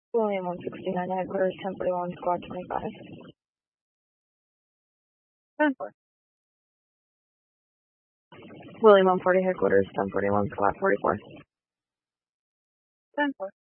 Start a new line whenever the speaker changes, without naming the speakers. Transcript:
William 169 headquarters, 1041 squad 25. 10-4. William 140 headquarters, 1041 squad 44. 10-4.